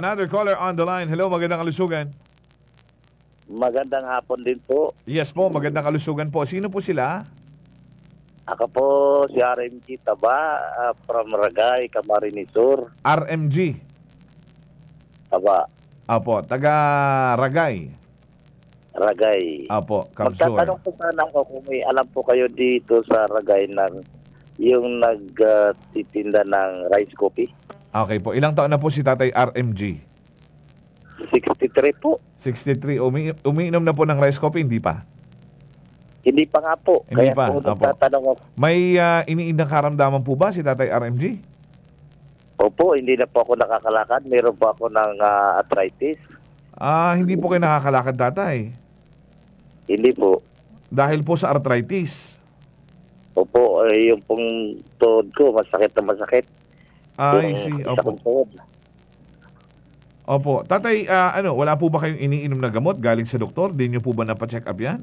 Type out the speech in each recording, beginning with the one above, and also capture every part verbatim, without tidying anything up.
another caller on the line. Hello, magandang kalusugan. Magandang hapon din po. Yes po, magandang kalusugan po. Sino po sila? Ako po si R M G Taba uh, from Ragay, Camarines Sur. R M G. Taba. Apo, taga Ragay. Ragay. Apo, Kamsur. Magtatanong po sana ako kung may alam po kayo dito sa Ragay ng yung nagtitinda uh, ng rice coffee. Okay po. Ilang taon na po si Tatay R M G? sixty-three po. sixty-three. Umi umiinom na po ng rice coffee? Hindi pa? Hindi pa nga po. Hindi Kaya pa. po Apo. nagtatanong ako. May uh, iniindang karamdaman po ba si Tatay R M G? Opo, hindi na po ako nakakalakad. Meron po ako ng uh, arthritis. Ah, hindi po kayo nakakalakad, Tatay. Hindi po. Dahil po sa arthritis. Opo, eh, yung pong tuhod ko, masakit na masakit. Ah, I Yung see. isa Opo. kong tuhod. Opo. Tatay, ah, ano, wala po ba kayong iniinom na gamot galing sa doktor? Di nyo po ba napacheck up yan?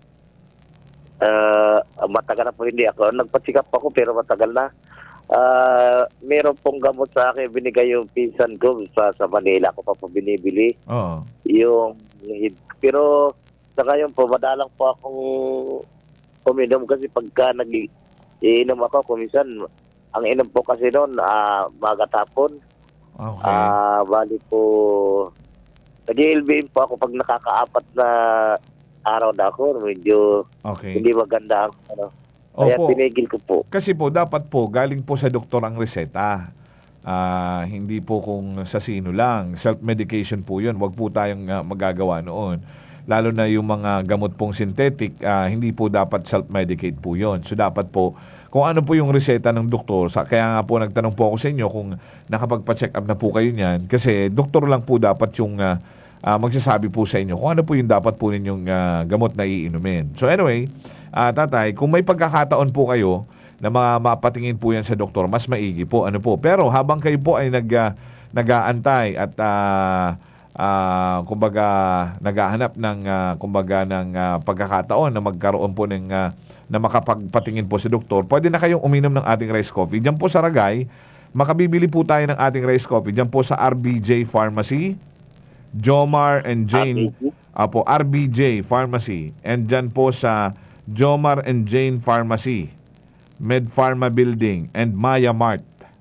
Uh, matagal na po hindi ako. Nagpa-check up ako pero matagal na. Uh, meron pong gamot sa akin. Binigay yung pinsan ko sa, sa Manila. Ako pa po binibili. Oo. Yung, pero sa ngayon po, madalang po akong uminom kasi pagka nag-iinom ako, kumisan, ang inom po kasi noon, uh, magatapon. Okay. Ah, uh, bali po, nag-I L B M po ako pag nakakaapat na araw na ako. Medyo Okay. hindi maganda ang ano. Kaya Opo. tinigil ko po. Kasi po, dapat po, galing po sa doktor ang reseta. Ah, hindi po kung sa sino lang. Self-medication po yun. Huwag po tayong uh, magagawa noon. Lalo na yung mga gamot pong synthetic, ah, hindi po dapat self-medicate po yun. So, dapat po, kung ano po yung reseta ng doktor, sa, kaya nga po nagtanong po ako sa inyo kung nakapagpa-check up na po kayo niyan. Kasi doktor lang po dapat yung uh, uh, magsasabi po sa inyo kung ano po yung dapat po ninyong uh, gamot na iinumin. So anyway, uh, Tatay, kung may pagkakataon po kayo na ma mapatingin po yan sa doktor, mas maigi po. Ano po. Pero habang kayo po ay nag, uh, nag-aantay at uh, uh, kumbaga naghahanap ng uh, kumbaga ng uh, pagkakataon na magkaroon po ng uh, na makapagpatingin po sa doktor, pwede na kayong uminom ng ating rice coffee. Diyan po sa Ragay, makabibili po tayo ng ating rice coffee. Diyan po sa R B J Pharmacy, Jomar and Jane, apo, R B J Pharmacy. And diyan po sa Jomar and Jane Pharmacy, Med Pharma Building, and Maya Mart.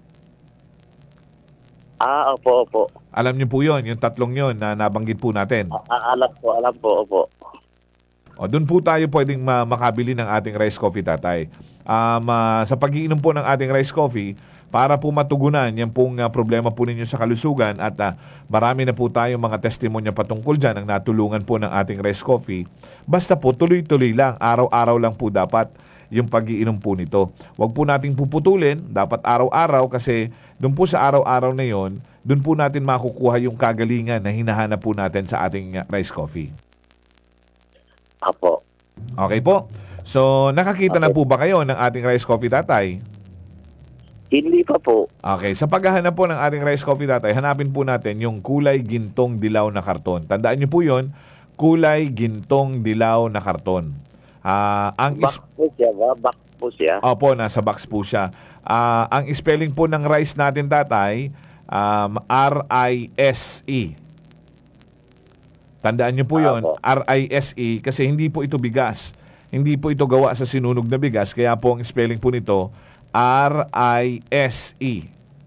Ah, opo, opo. Alam niyo po yon, yung tatlong yon na nabanggit po natin. Ah, alam po, alam po, opo. O, doon po tayo pwedeng ma- makabili ng ating rice coffee, Tatay. Um, uh, sa pag-iinom po ng ating rice coffee, para po matugunan yan pong uh, problema po ninyo sa kalusugan at uh, marami na po tayong mga testimonya patungkol dyan ang natulungan po ng ating rice coffee. Basta po, tuloy-tuloy lang, araw-araw lang po dapat yung pag-iinom po nito. Huwag po nating puputulin, dapat araw-araw kasi doon po sa araw-araw na yon, doon po natin makukuha yung kagalingan na hinahanap po natin sa ating uh, rice coffee. Apo. Okay po. So, nakakita okay. na po ba kayo ng ating rice coffee, Tatay? Hindi pa po. Okay. Sa paghahanap po ng ating rice coffee, Tatay, hanapin po natin yung kulay gintong dilaw na karton. Tandaan niyo po yun, kulay gintong dilaw na karton. Uh, ang box po siya ba? Box po siya? Opo, nasa box po siya. Uh, ang spelling po ng rice natin, Tatay, um, R I S E. Tandaan niyo po yun, R I S E, kasi hindi po ito bigas. Hindi po ito gawa sa sinunog na bigas, kaya po ang spelling po nito, R I S E.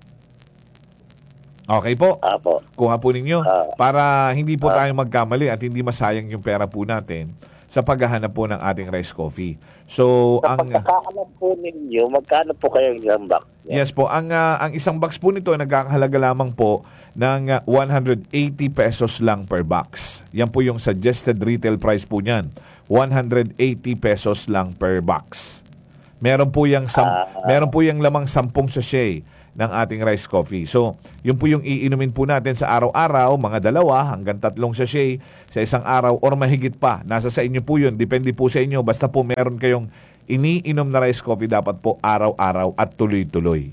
Okay po? Apo. Kuha po ninyo Uh, para hindi po uh, tayo magkamali at hindi masayang yung pera po natin sa paghahanap po ng ating rice coffee. So, sa ang pagkakaalam po ninyo, magkano po kayo yung box? Yes po, ang uh, ang isang box po nito nagkakahalaga lamang po ng uh, one hundred eighty pesos lang per box. Yan po yung suggested retail price po niyan. one hundred eighty pesos lang per box. Meron po yung sam- uh, meron po yung lamang sampung sachet ng ating rice coffee. So, yun po yung iinumin po natin sa araw-araw, mga dalawa hanggang tatlong sachet sa isang araw or mahigit pa. Nasa sa inyo po yun, depende po sa inyo. Basta po meron kayong iniinom na rice coffee, dapat po araw-araw at tuloy-tuloy.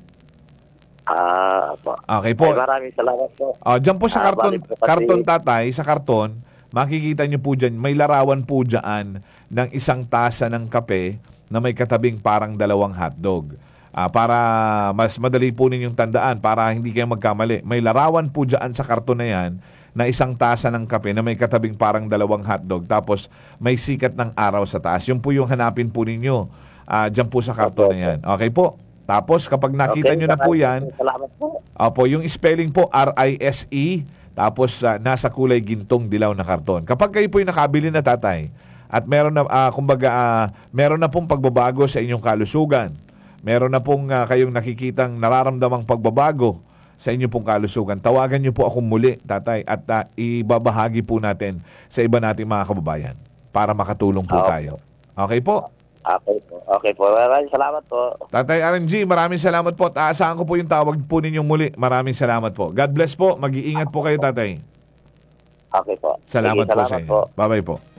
Ah, po. Okay po. Ay, maraming salamat po. Uh, diyan po sa ah, karton, po karton, Tatay, sa karton, makikita nyo po dyan, may larawan po dyan ng isang tasa ng kape na may katabing parang dalawang hotdog. Ah, para mas madali po ninyong tandaan, para hindi kayo magkamali. May larawan po dyan sa karton na yan na isang tasa ng kape na may katabing parang dalawang hotdog, tapos may sikat ng araw sa taas. Yun po yung hanapin po ninyo ah, dyan po sa karton na yan. Okay po? Tapos kapag nakita Okay, nyo na po maraming yan, Salamat po. opo, yung spelling po R I S E, tapos ah, nasa kulay gintong dilaw na karton. Kapag kayo po yung nakabili na, tatay, at meron na, ah, kumbaga, ah, meron na pong pagbabago sa inyong kalusugan, meron na pong ah, kayong nakikitang nararamdamang pagbabago sa inyong pong kalusugan, tawagan niyo po ako muli, tatay, at ah, ibabahagi po natin sa iba nating mga kababayan para makatulong po Okay. tayo. Okay po? Okay po. Okay po. Maraming salamat po. Tatay R M G, maraming salamat po at aasahan ko po yung tawag po ninyong muli. Maraming salamat po. God bless po. Mag-iingat po kayo, tatay. Okay po. Salamat Sige, po sa salamat inyo. po. Bye-bye po.